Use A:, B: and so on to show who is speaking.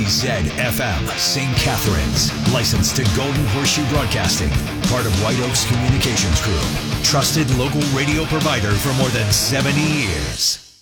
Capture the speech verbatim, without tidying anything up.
A: Z Z F M, Saint Catharines. Licensed to Golden Horseshoe Broadcasting. Part of White Oaks Communications Group. Trusted local radio provider for more than seventy years.